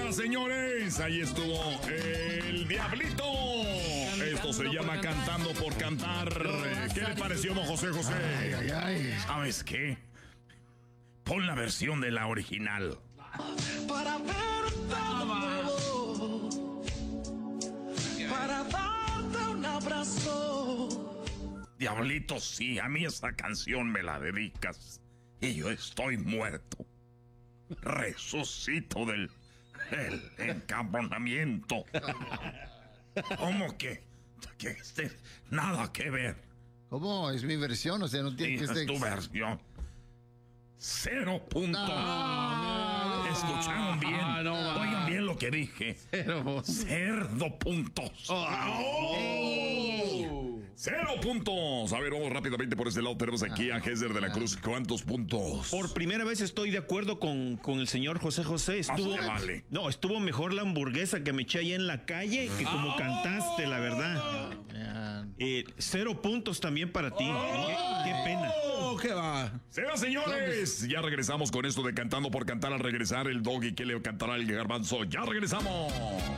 señores, ahí estuvo el Diablito. Esto se llama Cantando por Cantar. ¿Qué le pareció, don José José? ¿Sabes qué? Pon la versión de la original. Para verte de nuevo, para darte un abrazo. Diablito, sí, a mí esa canción me la dedicas y yo estoy muerto. Resucito del encabronamiento. ¿Cómo que nada que ver? ¿Cómo? Es mi versión, o sea, no tiene Sí, que ser... es tu versión. 0 puntos. Escucharon bien. Oigan bien lo que dije. 0 puntos. 0 puntos. A ver, vamos rápidamente por este lado. Tenemos aquí a Géser de la Cruz. ¿Cuántos puntos? Por primera vez estoy de acuerdo con el señor José José. Estuvo mejor la hamburguesa que me eché allá en la calle que como cantaste, la verdad. 0 puntos también para ti. Qué pena. ¿Qué va? Señores, ya regresamos con esto de Cantando por Cantar. Al regresar el Doggy, que le cantará el Garbanzo. Ya regresamos.